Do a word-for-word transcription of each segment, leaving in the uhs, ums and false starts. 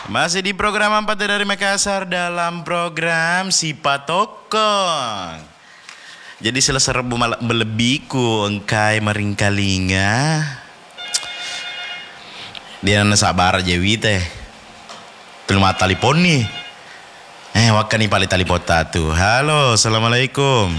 Masih di program empat dari Makassar dalam program Si Patokong. Jadi selesai rebu malam melebiku engkai meringkalinga. Dia nana sabar jewi teh. Tulma telepon nih. Eh wakani pali telepon tu. Halo, assalamualaikum.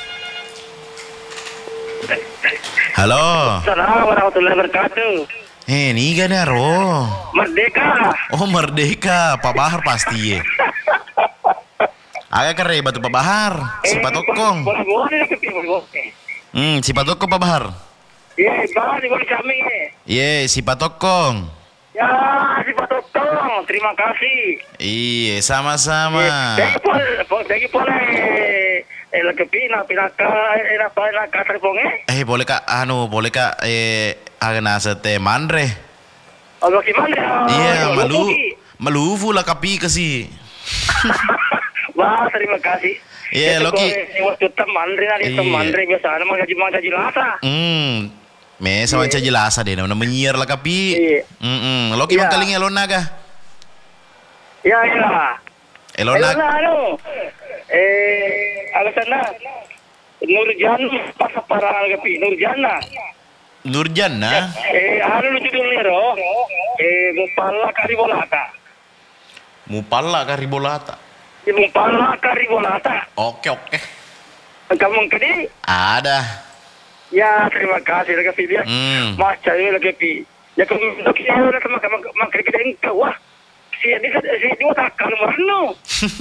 Halo. Assalamualaikum warahmatullahi wabarakatuh. Eh, ni kan aro. Merdeka. Oh, merdeka. Pak Bahar pasti ya. Agak kere batu Pak Bahar. Si Patokong. Boleh-boleh ke boleh. Hmm, si Patokong Pak Bahar. Ye, bahar di boleh kami. Ye, si Patokong. Ya, si Patokong. Terima kasih. Iya, sama-sama. Jadi boleh, jadi boleh. Eh, lagi pina, pina ka, eh, apa, nak ka telepon eh? Eh, boleh kak, anu, boleh kak, eh, agak nasa teh mandre. Oh, bagaimana? Iya, Oh, malu, Luki. malufu lah kapi kasih. Wah, terima kasih. Iya, Itu Loki. kok, waktu teman, hari Iya. teman, biasa, nama gaji mana gaji lasa. Hmm, me sama aja jelas deh, nama menyiar lah kapi. Iya. Hmm, hmm. Loki Iya. mang kaling elona kah? Ya, ya. Elona. Elona, anu. Eh, alasana. Nurjana, pasal para agapi, Nurjana. Nurjana. Eh, anu lu judulnya ro. Eh, Mupala Karibolata. Mupala karibolata. Eh, Mupala Karibolata. Oke oke. Kamu kedi? Ada. Ya, terima kasih agapi dia. Hmm. Mas cari agapi. Ya kamu nak kira nak sama kamu makan kedai engkau wah. Si ini si dua takkan marno.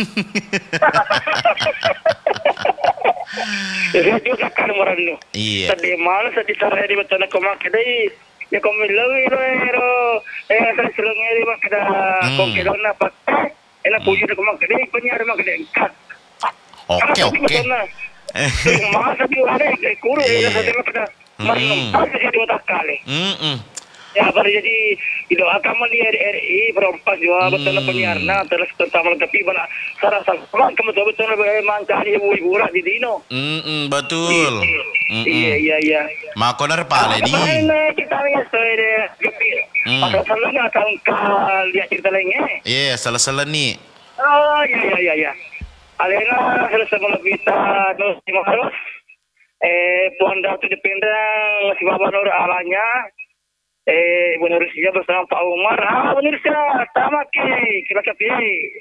Saya juga takkan marno. Iya. Tadi mana saya cara di betul nak makan kedai. Ya kamu lawi lo eh saya sering ngeri makan dah. Kau kira nak pakai. Enak puji nak makan kedai penyiar makan kedai engkau. Oke oke. Masa dia ada kuru ya saya makan dah. Marno. Saya dua takkan. Hmm. hmm. Ya, baru jadi didoakan di R R I berempat juga betul penyiarna terus pertama tapi bala sarah sarah kamu betul betul mencari ibu-ibu di dino. Hmm, betul. Hmm, Iya iya iya. Makonar pale di. Mana kita lihat story gepi. Pasal salahnya tangkal dia cerita lainnya. Iya, salah-salah nih. Oh iya iya iya iya. Alena selesai melebita terus harus eh Puan Datu dipendang si Bapak Nur alanya. Eh, Ibu Nursia bersama Pak Umar. Ah, Ibu Nursia, tamaki, kita kapi.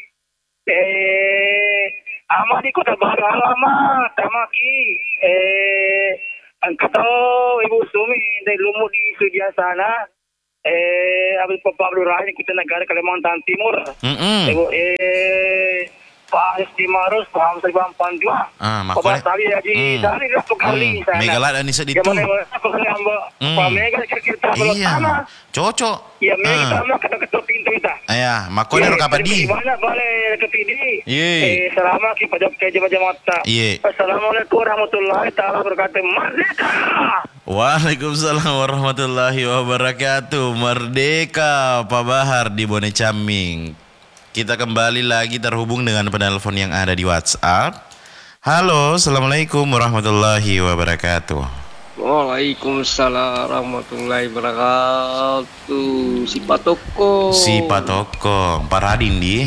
Eh, amat di kota baru alamat, tamaki. Eh, angkat Ibu Sumi dari Lumut di Sudia sana. Eh, Abis Bapak Lurah kita negara Kalimantan Timur. Hmm. Ibu, eh, Pak Istimarus, Pak Hamzah Bampan juga. Ah, Pak makanya. Tali Haji, dari berapa kali sana. Megala dan isa dito. Gimana apa kali amba? Pak Mega kira-kira belum sama. Iya. Cocok. Ya Mega Ah. sama ketuk-ketuk pintu kita. Aya, makonar ka pa di. Gimana boleh ke pidi? Iya. Eh, selama kita pada kerja macam mata. Iya. Assalamualaikum warahmatullahi taala wabarakatuh. Merdeka. Waalaikumsalam warahmatullahi wabarakatuh. Merdeka Pak Bahar di Bone Caming. Kita kembali lagi terhubung dengan penelpon yang ada di WhatsApp. Halo, assalamualaikum warahmatullahi wabarakatuh. Waalaikumsalam warahmatullahi wabarakatuh. Si Patokong. Si Patokong, Pak Radin di.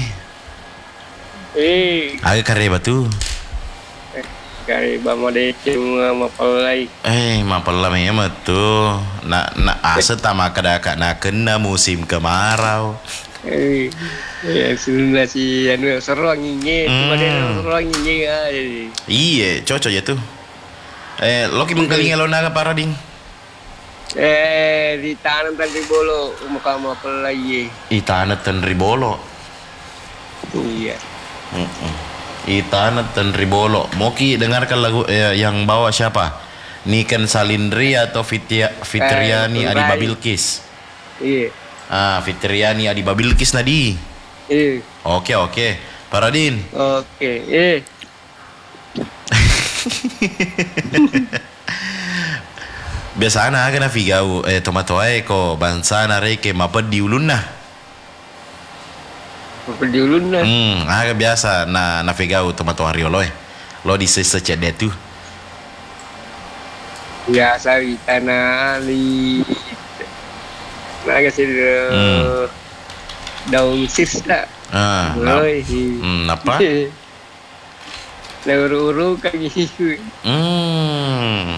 Eh, Agak kare batu. kari bama de cuma mapalai. Eh, mapala me tu. Na na asa tama kada ka na kena musim kemarau. Eh, ya sudah si anu seruang ini, cuma Hmm. dia seruang ini ah. Iya, cocok ya tuh. Eh, Loki mengkaling elona ka Pak Radin. Eh, di tanah tadi bolo muka mapalai. Itanat dan ribolo. Iya. Mm-mm. Itanat dan ribolo. Moki dengarkan lagu eh, yang bawa siapa? Niken Salindri atau Fitia, Fitriani Eh, Adi Baik. Babilkis? Iya. Ah, Fitriani Adi Babilkis nadi. Eh, Oke oke. Pak Radin. oke. Eh, Biasa na kana figau eh tomato ay ko bansa na reke mapad di ulun na. apa dulu nah? Hmm, aga biasa na na figau tomato hariolo eh. Lo di secet dia tu. Biasa di tanah di. Nah, kasi Hmm. daun sisna. Ah, nap, Oi. hmm, napa? Na uru-uru kan gitu. Hmm,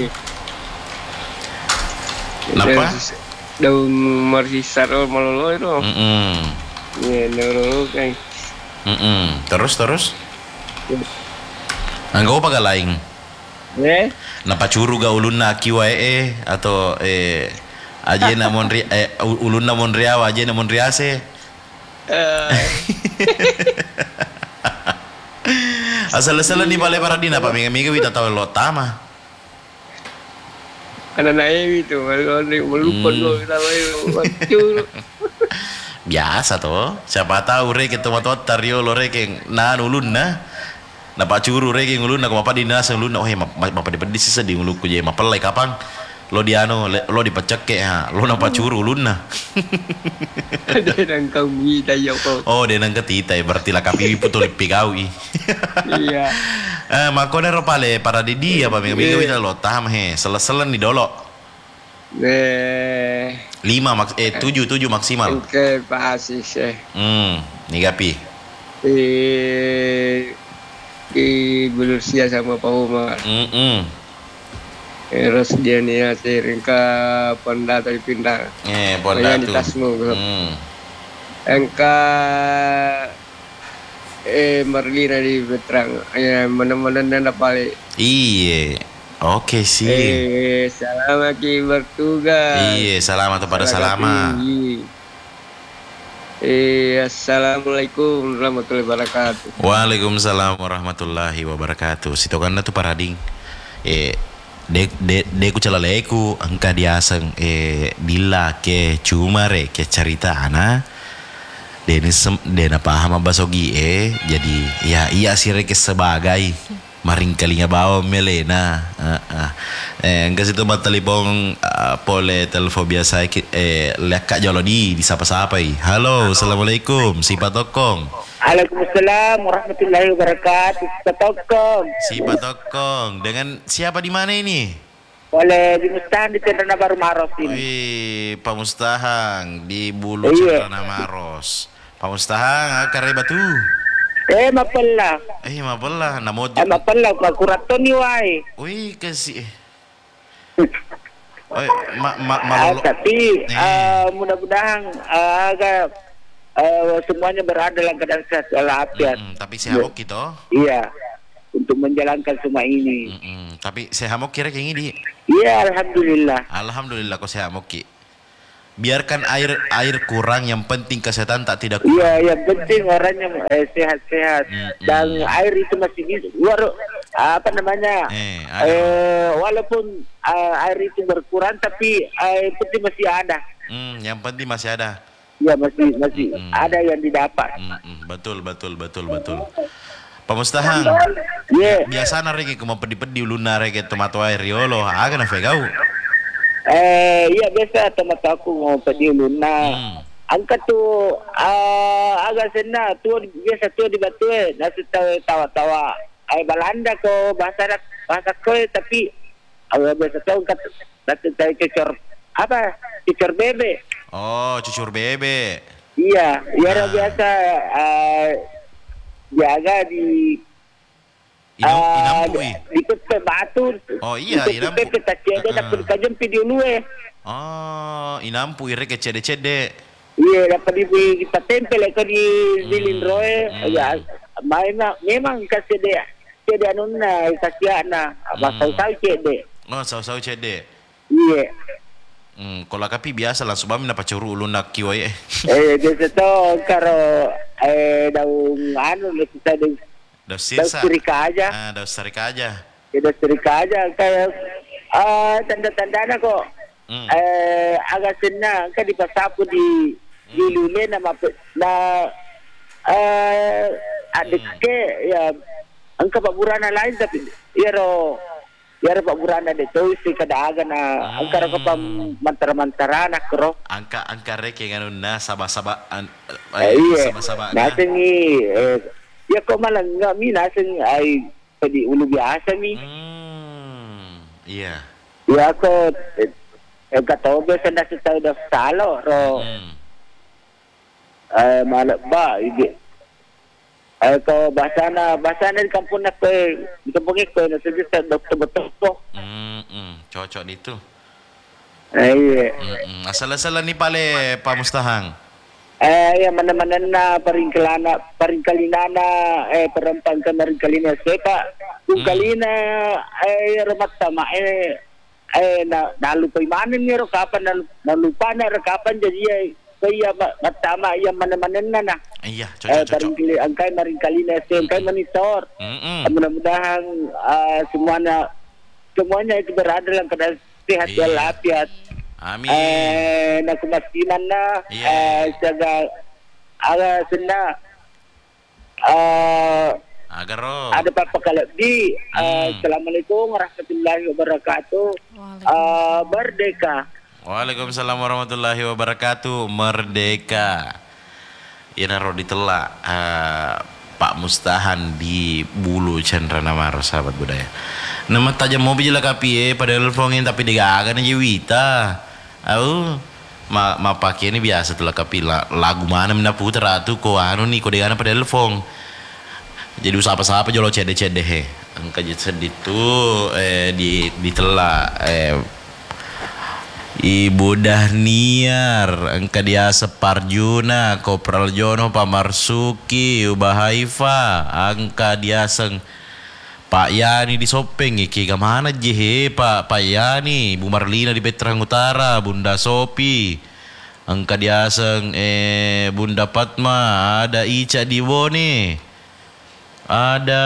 napa? Daun marsisar oh malolo itu. Mm-mm. Ya, na uru-uru kan. Mm-mm. Terus terus? Anggo pa galaing? Eh? Napacuru ga ulun na kiwa eh atau eh aje na monri eh u- ulun na monriawa aje na monriase. Eh, Asal-asalan ni bale para dina pa miga-miga wita tahu lo tama. anak naik itu, kalau ni melupon Hmm. lo kita lo macur. Biasa toh. Siapa tahu re ke tomato tario lo re ke na ulun na. Napacuru re ke ulun na kumapa dina sa ulun na oh ma mapa di pedis sa di ulun ko je mapalay kapang. Lo di ano le- lo dipacek ke ha. Lo napacuru ulun na. Ada yang kau minta ya kau. Oh, dia nang ketitay berarti lah kapi putol pigawi. Iya. Eh, makone ro pale para di dia pa miga-miga wita lo tam he. Seleselan di dolo. Eh, Lima maks eh tujuh tujuh maksimal. ke pasis eh. Hmm, ni gapi. Eh, di Gulursia sama Pak Umar. Hmm, hmm. Terus dia nih sering ke Ponda atau pindah. Eh, Kaya ponda di tu. tasmu. Hmm. Engka eh Marlina di Betrang. Ya mana-mana nanda balik. Iya. Oke sih. Eh, selamat ki bertugas. Iya, selamat kepada Salama. tinggi. Eh, assalamualaikum warahmatullahi wabarakatuh. Waalaikumsalam warahmatullahi wabarakatuh. Sito kan tu parading. Eh, de de de ku calaleku angka diaseng eh bila ke cuma re ke cerita ana. Deni sem dena paham basogi eh jadi ya iya sih re ke sebagai maring kalinya bawa melena. Uh, uh. Eh angka situ mat telepon uh, pole telepon biasa ki- eh leka jolodi di sapa-sapai. Halo, assalamualaikum. Si Patokong. Waalaikumsalam warahmatullahi wabarakatuh. Ketokong. Si Patokong. Dengan siapa di mana ini? Oleh di Mustahan di Tendana Baru Maros ini. Wih, Pamustahang di Bulu Iya. Cendana Maros. Pamustahang, ah, kare batu. Eh mapala. Eh, mabalah, namod. Eh mapala ko kurato ni wai. Wih, kasi. Oy, ma ma Ah, malolo. tapi Eh. ah, mudah-mudahan ah, agak ah, semuanya berada dalam keadaan sehat walafiat. Mm-mm, tapi si hamok gitu. Iya. Untuk menjalankan semua ini. Mm-mm, tapi si hamok kira kayak gini. Iya, alhamdulillah. Alhamdulillah kok si hamok ki. Biarkan air air kurang, yang penting kesehatan tak tidak kurang. Iya, yang penting orangnya eh, sehat-sehat Mm-mm. dan air itu masih bisa. Luar apa namanya? Eh, ada. Eh, walaupun ah, air itu berkurang, tapi air putih masih ada. Hmm, yang penting masih ada. Ya masih masih Mm-mm. ada yang didapat. Mm-mm, betul betul betul betul. Pamustahang. Iya. Biasa na rege kuma pedi-pedi uluna rege tomato air riolo aga na fegau. Eh, iya biasa teman aku mau pergi luna. Hmm. Angkat tu ah, agak senang tu biasa tu di batu eh nasi tawa-tawa. Ai Balanda ko bahasa bahasa ko tapi agak biasa tu angkat nasi tahu cecor apa cecor bebe. Oh, cucur bebe. Iya, iya Ah. biasa ah, jaga di Inam, ah, inampu i. di ikut batu. Oh, iya, ikut inampu. Pepe tak ada Ah, ah. dapat kajem video lu eh. Oh, inampu i rege cede-cede. Iya, dapat di kita tempel ke di di Hmm, Lindroe. hmm. Ya, memang memang kasih dia cede anuna kasih ana apa Hmm. tahu tahu cede. Oh, sau-sau cede. Iya. Hmm, kalau kapi biasa langsung bami na pacuru ulun nak kiwai eh. Eh, biasa tu karo eh daun anu lebih kita daun Daus daun sirsa. serika aja. Ah, daus sarika aja. Kita serika aja kayak ah tanda-tandanya kok. Hmm. Eh agak senang kan di pasapu di di lule nama pe- na eh adik ke ya angka pak burana lain tapi ya ro ya ro pak burana de tu si kada aga na angka ro pa mantar-mantara na kro Angka angka reke nganu na saba-saba an, eh, iya saba-saba na. nasa ni eh, ya kok malah enggak mi nasa ni ay pedi ulu biasa mi Hmm. Iya. ya ko eh, eh kataw be sa nasa tayo da salo ro Hmm. Eh mana ba ibi. Eh ko bahasana bahasana di kampung nak di kampung ko na sige sa doktor betul ko. Hmm, hmm, cocok itu. Eh iya. Hmm, asal-asalan ni pale pamustahang. Eh yang mana-mana na paringkalana paringkalinana eh perempuan ka paringkalina sepa. Kung kalina eh remat sama eh eh na nalupay manan ni ro kapan nalupa na ro kapan jadi eh kaya matama yang mana-mana na na. Iya, Eh cocok-cocok. paringkali angkai maringkalina se angkai manisor. Hmm, Mudah-mudahan uh, semuanya semuanya itu berada dalam keadaan sehat Iya. walafiat. amin. Eh, na kemaskinan na Iya. eh jaga aga sena eh Agar roh. ada apa kalau di eh, Hmm. Assalamualaikum warahmatullahi wabarakatuh. Eh, merdeka. Waalaikumsalam warahmatullahi wabarakatuh. Merdeka. Ina ro ditela uh, Pak Mustahan di Bulu Chandra Namaro, sahabat budaya. Nama tajam mau bijala kapi eh pada telfonin tapi digagan aja Wita. Au ma ma pakai ini biasa tuh lah kapi la, lagu mana mina putra tuh ko anu nih ko digana pada telepon. Jadi usah apa-apa jolo cede-cede he. Angka sedih tuh eh di ditela eh Ibu Dahniar, engka dia Separjuna, Kopral Jono, Pamarsuki, Ubah Haifa, angka dia seng Pak Yani di Sopeng, iki kemana jehe Pak Pak Yani, Bu Marlina di Petrang Utara, Bunda Sopi, angka dia seng eh Bunda Fatma, ada Ica di Bone, ada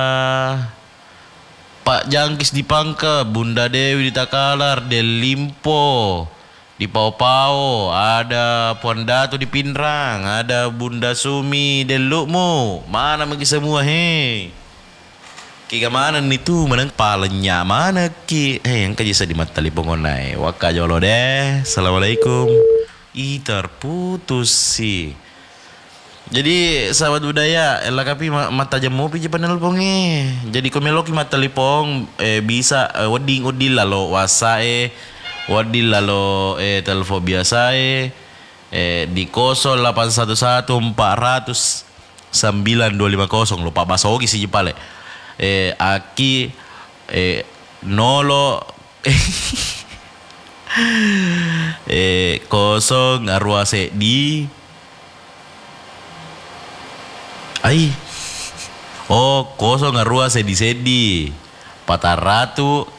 Pak Jangkis di Pangka, Bunda Dewi di Takalar, Del Limpo di Pau-Pau, ada Puan Datu di Pinrang, ada Bunda Sumi Del Lukmu. Mana magi semua he? Ki mana nih tuh menang palenya mana ki? Hei yang kaji di mata lipongonai. Waka jolo deh. Assalamualaikum. Ih terputus sih. Jadi sahabat budaya, elah kapi mata jamu pi jepan nelponge. Jadi komeloki mata lipong eh, bisa eh, wading udil lalo wasae, wadil lalo eh, telepon biasa eh, eh di kosol delapan satu satu empat ratus sembilan dua lima kosong lupa basogi si jepale. Eh aki eh nolo eh kosong arwase di Ay. Oh, kosong arua sedi-sedi. Pataratu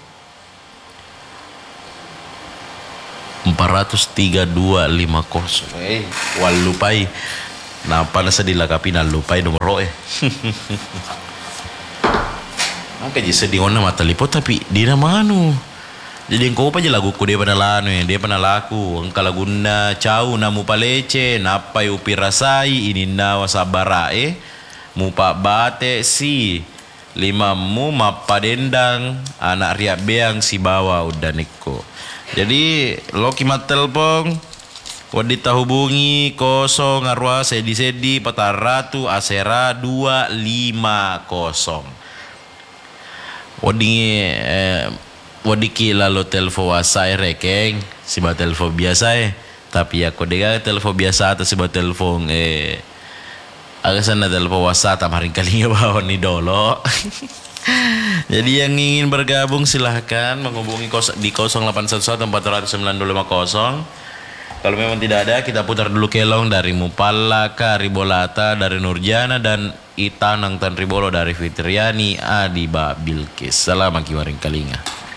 empat ratus tiga dua lima kosong. Eh, wal lupai. Napa na sa dilakapi na lupai nomor eh. Maka jadi sedih ona mata lipot tapi di nama anu. Jadi engkau apa je lagu ku dia panalano eh, dia panalaku. Engkau laguna cau namu palece, napai upi rasai ini nawa sabara eh. Mupa bate si lima mu mapa dendang anak riak beang si bawa udah niko. Jadi lo kimat telpon wadita hubungi kosong arwa sedi sedi pataratu asera dua lima kosong. Wadingi eh, wadiki lalu telpon wasai rekeng si ba telpon biasa eh tapi aku dengar telpon biasa atau si ba telpon eh agasan na telepon WhatsApp tamaring kalinya bawah ni dolo. Jadi yang ingin bergabung silahkan menghubungi di nol delapan satu satu empat nol sembilan dua lima nol. Kalau memang tidak ada kita putar dulu kelong dari Mupala, Ribolata dari Nurjana dan Itanang Tan Ribolo dari Fitriani Adi Bilkis. Selamat kiwaring kalinga.